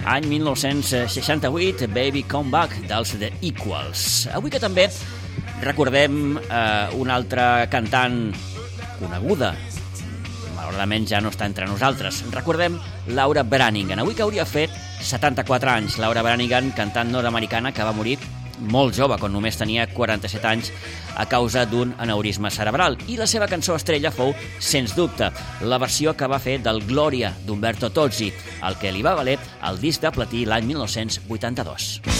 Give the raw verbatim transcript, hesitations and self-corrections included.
Any mil nou-cents seixanta-vuit, Baby Come Back, dels The Equals. Avui que també recordem eh, una altra cantant coneguda, malauradament ja no està entre nosaltres. Recordem Laura Branigan. Avui que hauria fet setanta-quatre anys, Laura Branigan, cantant nord-americana que va morir molt jove, quan només tenia quaranta-set anys, a causa d'un aneurisma cerebral. I la seva cançó estrella fou, sens dubte, la versió que va fer del Gloria d'Umberto Tozzi, el que li va valer el disc de platí l'any mil nou-cents vuitanta-dos.